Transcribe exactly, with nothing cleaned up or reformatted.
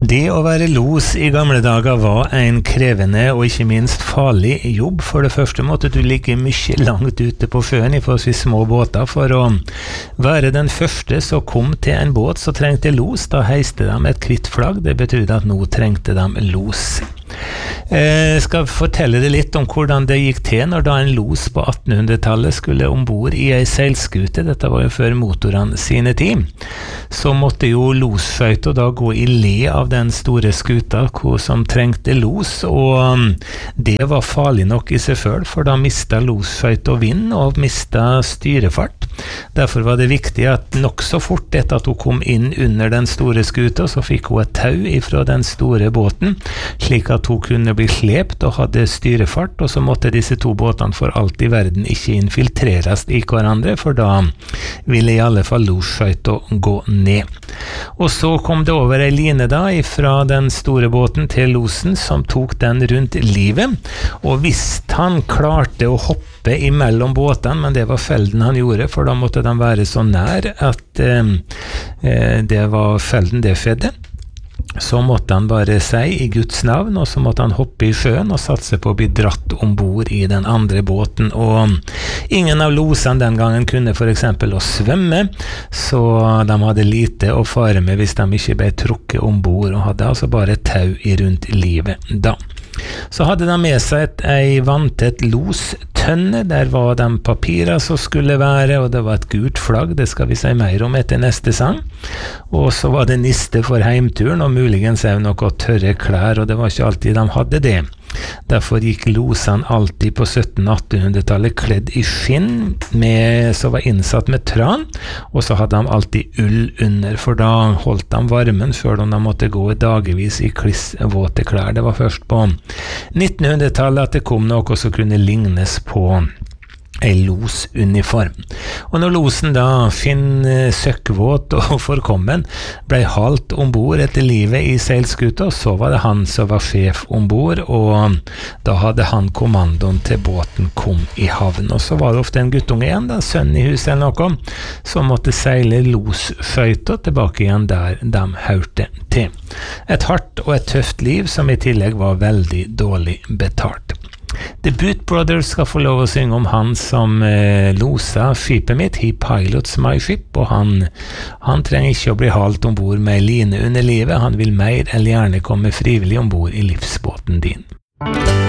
Det å være los i gamle dager var en krevende og ikke minst farlig jobb. For det første måtte du ligge mye langt ute på sjøen i forholdsvis små båter. For å være den første som kom til en båt så trengte los, da heiste de et hvitt flagg. Det betydde at nå trengte de los. Jeg skal fortelle deg litt om hvordan det gikk til når da en los på attenhundretallet skulle ombord i ei seilskute. Dette var jo før motorene sine tid. Så måtte jo losskøyta da gå i le av den store skuta som trengte los, og det var farlig nok i seg selv, for da mistet losskøyta vind og mistet styrefart. Derfor var det viktig at nok så fort etter at hun kom inn under den store skuta, så fikk hun et tau ifra den store båten, slik at hun kunne bli slept og hadde styrefart, og så måtte disse to båtene for alt i verden ikke infiltreres i hverandre, for da ville i alle fall losskøyta gå ned. Og så kom det over ei line da ifra den store båten til losen som tok den rundt livet, og hvis han klarte å hoppe imellom båtene, men det var felden han gjorde, for da måtte de være så nær at eh, det var felden det skjedde. Så måtte han bare si i Guds navn, og så måtte han hoppe i sjøen og satse på å bli dratt ombord i den andre båten. Og ingen av losene den gangen kunne for eksempel å svømme, så de hadde lite å fare med hvis de ikke ble trukket ombord, og hadde altså bare tau i rundt livet da. Så hadde de med seg et, ei vanntett lostønne, der var de papirer som skulle være, og det var et gult flagg, det skal vi si mer om etter neste sang. Og så var det niste for heimturen, og muligens er noe tørre klær, og det var ikke alltid de hadde det. Derfor gikk losene alltid på sytten-attenhundretallet kledd i skinn, med, som var innsatt med tran, og så hadde de alltid ull under, for da holdt de varmen før de måtte gå dagevis i klissvåte klær. Det var først på nittenhundretallet at det kom noe som kunne lignes på en losuniform. Og når losen da finner søkkvåt og forkommen, ble halt ombord etter livet i seilskuta, så var det han som var sjef ombord, og da hadde han kommandoen til båten kom i havn. Og så var det ofte en guttunge igjen, da, sønn i huset eller noe, som måtte seile losskøyta tilbake igjen der de hørte til. Et hardt og et tøft liv som i tillegg var veldig dårlig betalt. The Boot Brothers skal få lov å synge om han som eh, losa skipet mitt, He Pilots My Ship, og han, han trenger ikke å bli halt ombord med line under livet, han vil mer eller gjerne komme frivillig ombord i livsbåten din.